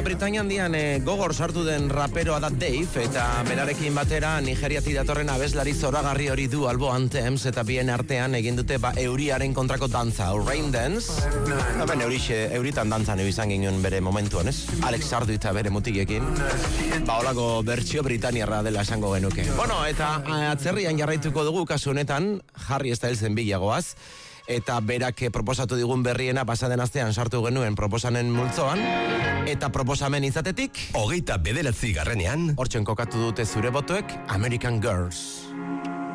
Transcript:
Britania handian gogor sartu den raperoa da Dave, eta berarekin batera Nigeriatik datorren abeslari zoragarri hori du albo Anthems, eta bien artean egin dute euriaren kontrako dantza, Rain Dance. Euritan dantzan izan ginen bere momentuan, ez? Alex Sardu eta bere mutikekin. Olako bertsio britaniarra dela esango genuke. Bueno, eta atzerrian jarraituko dugu kasu honetan, Harry Styles bilagoaz. Eta berak proposatu digun berriena pasaden astean sartu genuen proposamen multzoan, eta proposamen izatetik 29 garrenean hortzen kokatu dute zure botuek American Girls.